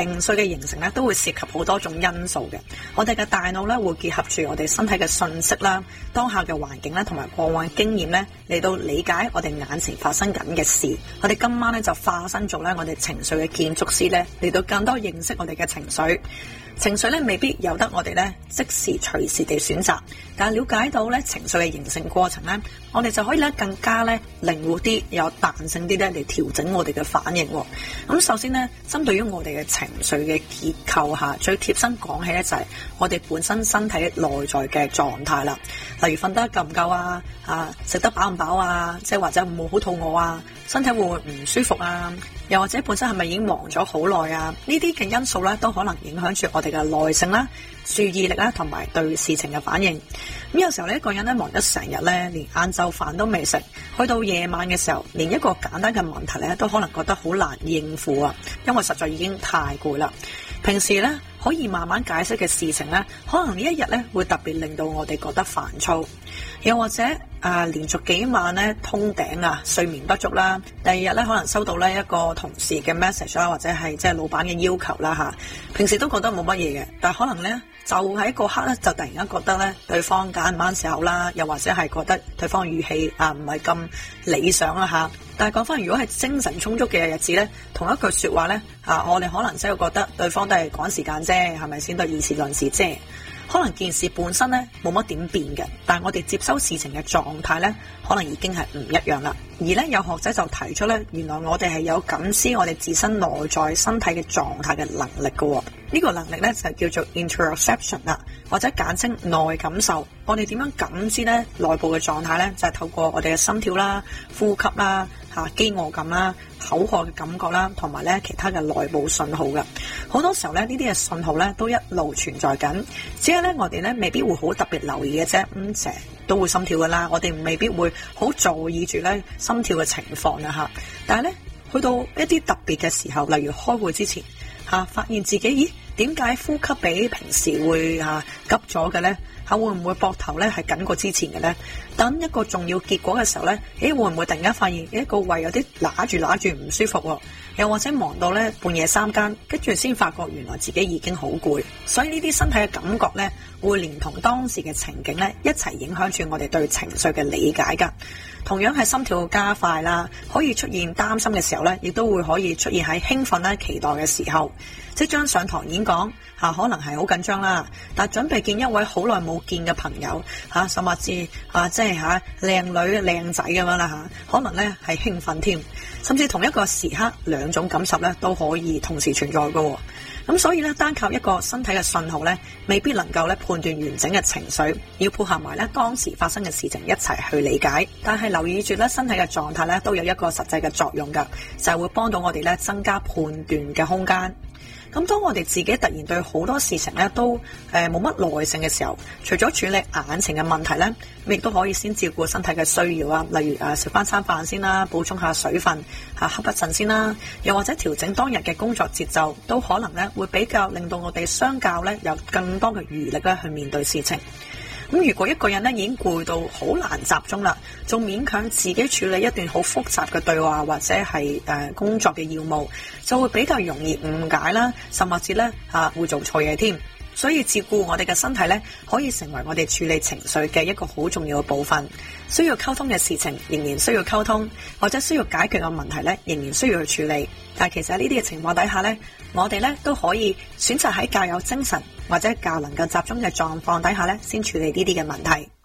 情緒嘅形成咧，都會涉及好多種因素嘅。我哋嘅大腦咧會結合住我哋身體嘅信息啦、當下嘅環境咧，同埋過往經驗咧，嚟到理解我哋眼前發生緊嘅事。我哋今晚咧就化身做咧我哋情緒嘅建築師咧，嚟到更多認識我哋嘅情緒。情緒咧未必由得我哋咧即時隨時地選擇，但係了解到咧情緒嘅形成過程咧，我哋就可以咧更加咧靈活啲、有彈性啲咧嚟調整我哋嘅反應。咁首先咧，針對於我哋嘅情緒嘅結構下，最貼身講起咧就係我哋本身身體內在嘅狀態啦。例如瞓得夠唔夠啊，食得飽唔飽啊，即係或者冇好肚餓啊，身體會唔會唔舒服啊，又或者本身係咪已經忙咗好耐啊？呢啲嘅因素咧都可能影響住我哋嘅耐性啦、注意力啦，同埋對事情嘅反應。咁有時候呢，一個人咧忙得成日咧，連晏晝飯都未食，去到夜晚嘅時候，連一個簡單嘅問題咧都可能覺得好難應付啊，因為實在已經太攰啦。平時咧可以慢慢解釋嘅事情咧，可能呢一日咧會特別令到我哋覺得煩躁，又或者連續幾晚咧通頂啊，睡眠不足啦，第二日咧可能收到咧一個同事嘅 message 啦，或者係即係老闆嘅要求啦嚇，平時都覺得冇乜嘢嘅，但係可能咧就喺嗰刻咧就突然間覺得咧對方揀唔啱時候啦，又或者係覺得對方語氣唔係咁理想啦嚇。但係講翻，如果係精神充足嘅日子咧，同一句説話咧我哋可能真係覺得對方都係趕時間啫，係咪先？都以事論事啫。可能件事本身咧冇乜點變嘅，但係我哋接收事情嘅狀態咧，可能已經係唔一樣啦。而咧有學者就提出咧，原來我哋係有感知我哋自身內在身體嘅狀態嘅能力嘅。呢個能力咧就叫做 interoception 啦，或者簡稱內感受。我哋點樣感知咧內部嘅狀態咧？就係透過我哋嘅心跳啦、呼吸啦、飢餓感啦、口渴嘅感覺啦，同埋咧其他嘅內部信號嘅。好多時候咧呢啲嘅信號咧都一路存在緊，只係咧我哋咧未必會好特別留意嘅啫。成日都會心跳噶啦，我哋未必會好在意住咧心跳嘅情況嘅嚇。但係咧去到一啲特別嘅時候，例如開會之前發現自己點解呼吸比平時會急咗嘅咧？會唔會膊頭咧係緊過之前嘅咧？等一個重要結果嘅時候咧，會唔會突然間發現一個胃有啲揦住唔舒服喎？又或者忙到咧半夜三更，跟住先發覺原來自己已經好攰。所以呢啲身體嘅感覺咧，會連同當時嘅情景咧一齊影響住我哋對情緒嘅理解㗎。同樣係心跳加快啦，可以出現擔心嘅時候咧，亦都會可以出現喺興奮啦、期待嘅時候。即將上堂演講可能係好緊張啦，但準備見一位好耐冇見嘅朋友甚至即係靚女靚仔咁樣啦可能咧係興奮添，甚至同一個時刻兩種感受咧都可以同時存在嘅。咁所以咧單靠一個身體嘅信號咧，未必能夠咧判斷完整嘅情緒，要配合埋咧當時發生嘅事情一齊去理解。但係留意住咧身體嘅狀態咧都有一個實際嘅作用㗎，就係會幫到我哋咧增加判斷嘅空間。咁當我哋自己突然對好多事情咧都冇乜耐性嘅時候，除咗處理眼前嘅問題咧，亦都可以先照顧身體嘅需要啊，例如食翻餐飯先啦，補充下水分，瞌一陣先啦，又或者調整當日嘅工作節奏，都可能咧會比較令到我哋相較咧有更多嘅餘力咧去面對事情。咁如果一個人咧已經攰到好難集中啦，仲勉強自己處理一段好複雜嘅對話或者係工作嘅要務，就會比較容易誤解啦，甚至咧會做錯嘢添。所以照顧我哋嘅身體咧，可以成為我哋處理情緒嘅一個好重要嘅部分。需要溝通嘅事情仍然需要溝通，或者需要解決嘅問題咧仍然需要去處理。但係其實喺呢啲嘅情況底下咧，我哋咧都可以選擇喺較有精神或者較能夠集中嘅狀況底下咧，先處理呢啲嘅問題。